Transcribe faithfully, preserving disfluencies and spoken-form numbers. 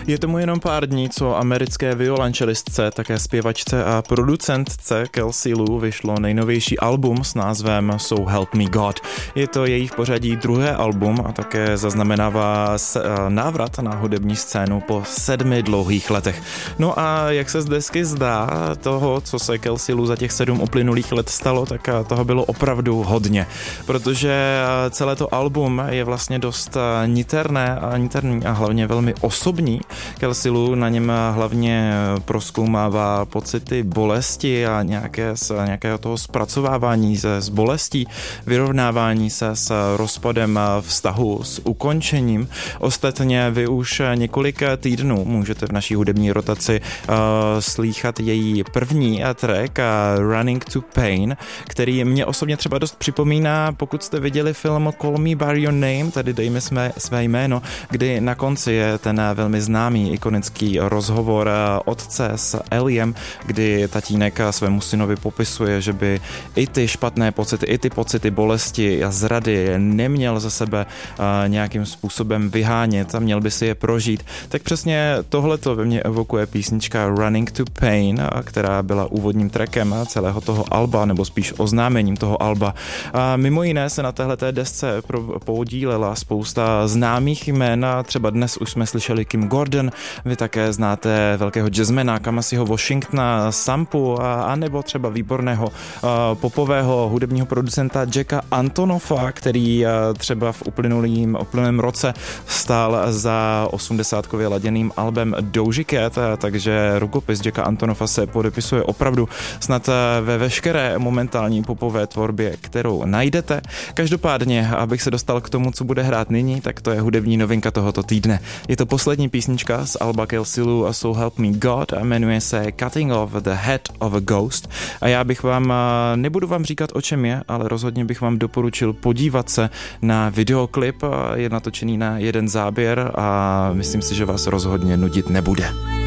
Je tomu jenom pár dní, co americké violončelistce, také zpěvačce a producentce Kelsey Lu vyšlo nejnovější album s názvem So Help Me God. Je to její v pořadí druhé album a také zaznamenává návrat na hudební scénu po sedmi dlouhých letech. No a jak se z desky zdá, toho, co se Kelsey Lu za těch sedm uplynulých let stalo, tak toho bylo opravdu hodně, protože celé to album je vlastně dost niterné a niterný a hlavně velmi osobní. Kelsey Lu na něm hlavně prozkoumává pocity bolesti a nějaké, nějakého toho zpracovávání se s bolestí, vyrovnávání se s rozpadem vztahu, s ukončením. Ostatně vy už několik týdnů můžete v naší hudební rotaci uh, slýchat její první track uh, Running to Pain, který mě osobně třeba dost připomíná, pokud jste viděli film Call Me By Your Name, tedy Dej mi své, své jméno, kdy na konci je ten velmi známý ikonický rozhovor otce s Eliem, kdy tatínek svému synovi popisuje, že by i ty špatné pocity, i ty pocity bolesti a zrady neměl ze sebe nějakým způsobem vyhánět a měl by si je prožít. Tak přesně tohleto ve mně evokuje písnička Running to Pain, která byla úvodním trackem celého toho alba, nebo spíš oznámením toho alba. A mimo jiné se na téhleté desce podílela spousta známých jmen, třeba dnes už jsme slyšeli Kim Gordon, vy také znáte velkého jazzmana Kamasiho Washingtona, Sampu, a, a nebo třeba výborného a, popového hudebního producenta Jacka Antonoffa, který a, třeba v uplynulým, uplynulém roce stál za osmdesátkově laděným albem Doja Cat, a, takže rukopis Jacka Antonoffa se podepisuje opravdu snad ve veškeré momentální popové tvorbě, kterou najdete. Každopádně, abych se dostal k tomu, co bude hrát nyní, tak to je hudební novinka tohoto týdne. Je to poslední písnička z alba Kelsey Lu a So Help Me God a jmenuje se Cutting Off the Head of a Ghost a já bych vám, nebudu vám říkat o čem je, ale rozhodně bych vám doporučil podívat se na videoklip, je natočený na jeden záběr a myslím si, že vás rozhodně nudit nebude.